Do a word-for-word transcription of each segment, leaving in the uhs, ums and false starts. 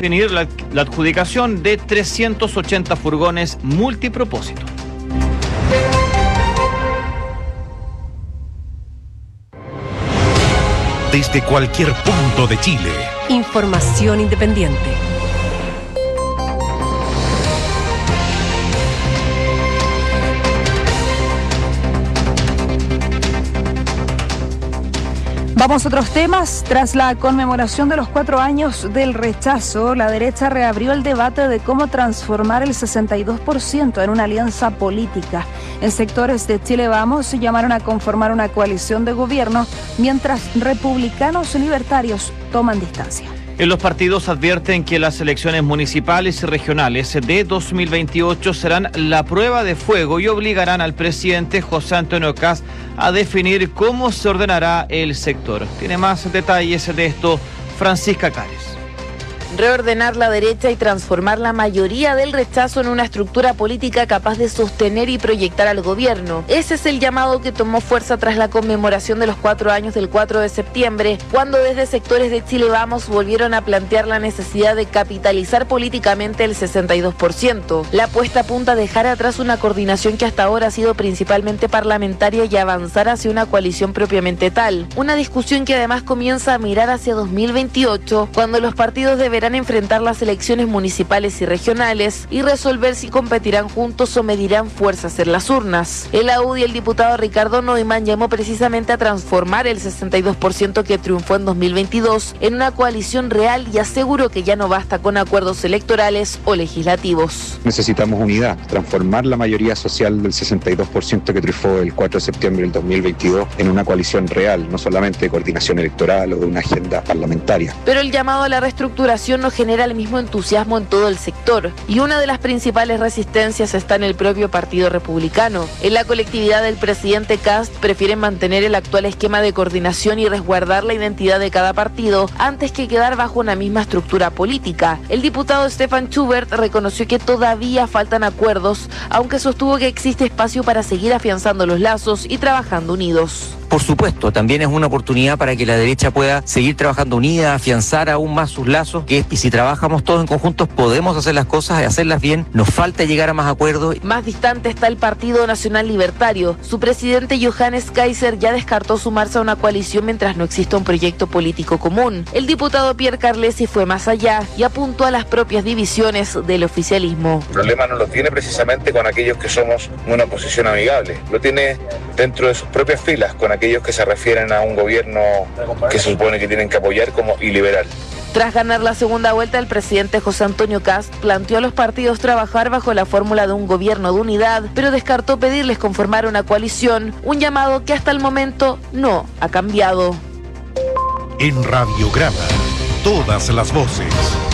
definir la, la adjudicación de trescientos ochenta furgones multipropósito. Desde cualquier punto de Chile. Información independiente. Vamos a otros temas. Tras la conmemoración de los cuatro años del rechazo, la derecha reabrió el debate de cómo transformar el sesenta y dos por ciento en una alianza política. En sectores de Chile Vamos se llamaron a conformar una coalición de gobierno, mientras republicanos y libertarios toman distancia. En los partidos advierten que las elecciones municipales y regionales de dos mil veintiocho serán la prueba de fuego y obligarán al presidente José Antonio Kast a definir cómo se ordenará el sector. Tiene más detalles de esto Francisca Cares. Reordenar la derecha y transformar la mayoría del rechazo en una estructura política capaz de sostener y proyectar al gobierno. Ese es el llamado que tomó fuerza tras la conmemoración de los cuatro años del cuatro de septiembre, cuando desde sectores de Chile Vamos volvieron a plantear la necesidad de capitalizar políticamente el sesenta y dos por ciento. La apuesta apunta a dejar atrás una coordinación que hasta ahora ha sido principalmente parlamentaria y avanzar hacia una coalición propiamente tal. Una discusión que además comienza a mirar hacia dos mil veintiocho, cuando los partidos deberán enfrentar las elecciones municipales y regionales y resolver si competirán juntos o medirán fuerzas en las urnas. El A U D y el diputado Ricardo Neumann llamó precisamente a transformar el sesenta y dos por ciento que triunfó en dos mil veintidós en una coalición real y aseguró que ya no basta con acuerdos electorales o legislativos. Necesitamos unidad, transformar la mayoría social del sesenta y dos por ciento que triunfó el cuatro de septiembre del dos mil veintidós en una coalición real, no solamente de coordinación electoral o de una agenda parlamentaria. Pero el llamado a la reestructuración no genera el mismo entusiasmo en todo el sector, y una de las principales resistencias está en el propio Partido Republicano. En la colectividad del presidente Kast prefieren mantener el actual esquema de coordinación y resguardar la identidad de cada partido antes que quedar bajo una misma estructura política. El diputado Stefan Schubert reconoció que todavía faltan acuerdos, aunque sostuvo que existe espacio para seguir afianzando los lazos y trabajando unidos. Por supuesto, también es una oportunidad para que la derecha pueda seguir trabajando unida, afianzar aún más sus lazos, que y si trabajamos todos en conjunto podemos hacer las cosas y hacerlas bien. Nos falta llegar a más acuerdos. Más distante está el Partido Nacional Libertario. Su presidente Johannes Kaiser ya descartó sumarse a una coalición mientras no exista un proyecto político común. El diputado Pierre Carlesi fue más allá y apuntó a las propias divisiones del oficialismo. El problema no lo tiene precisamente con aquellos que somos una oposición amigable, lo tiene dentro de sus propias filas, con aquellos que se refieren a un gobierno que se supone que tienen que apoyar como iliberal. Tras ganar la segunda vuelta, el presidente José Antonio Kast planteó a los partidos trabajar bajo la fórmula de un gobierno de unidad, pero descartó pedirles conformar una coalición, un llamado que hasta el momento no ha cambiado. En Radiograma, todas las voces.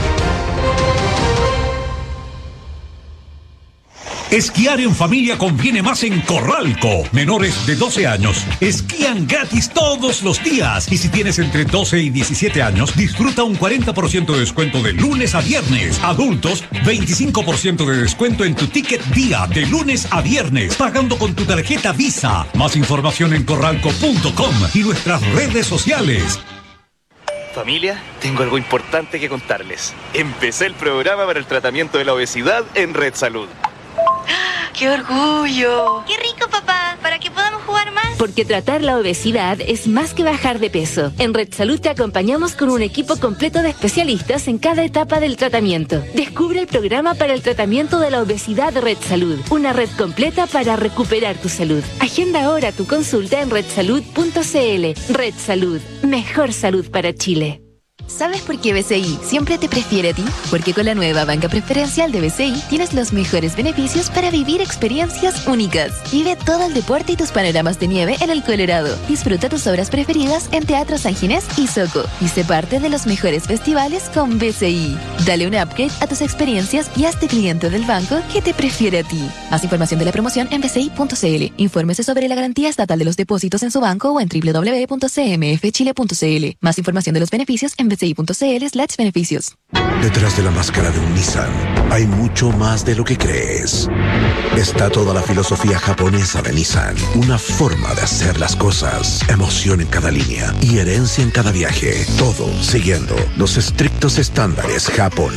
Esquiar en familia conviene más en Corralco. Menores de doce años esquían gratis todos los días. Y si tienes entre doce y diecisiete años, disfruta un cuarenta por ciento de descuento de lunes a viernes. Adultos, veinticinco por ciento de descuento en tu ticket día de lunes a viernes, pagando con tu tarjeta Visa. Más información en corralco punto com y nuestras redes sociales. Familia, tengo algo importante que contarles. Empecé el programa para el tratamiento de la obesidad en Red Salud. ¡Qué orgullo! ¡Qué rico, papá! Para que podamos jugar más. Porque tratar la obesidad es más que bajar de peso. En Red Salud te acompañamos con un equipo completo de especialistas en cada etapa del tratamiento. Descubre el programa para el tratamiento de la obesidad de Red Salud. Una red completa para recuperar tu salud. Agenda ahora tu consulta en red salud punto c l. Red Salud. Mejor salud para Chile. ¿Sabes por qué B C I siempre te prefiere a ti? Porque con la nueva banca preferencial de B C I tienes los mejores beneficios para vivir experiencias únicas. Vive todo el deporte y tus panoramas de nieve en el Colorado. Disfruta tus obras preferidas en Teatro San Ginés y Soco. Y sé parte de los mejores festivales con B C I. Dale un upgrade a tus experiencias y hazte cliente del banco que te prefiere a ti. Más información de la promoción en b c i punto c l. Infórmese sobre la garantía estatal de los depósitos en su banco o en w w w punto c m f chile punto c l. Más información de los beneficios en b c i punto c l slash beneficios. Detrás de la máscara de un Nissan hay mucho más de lo que crees. Está toda la filosofía japonesa de Nissan, una forma de hacer las cosas, emoción en cada línea y herencia en cada viaje, todo siguiendo los estrictos estándares japoneses.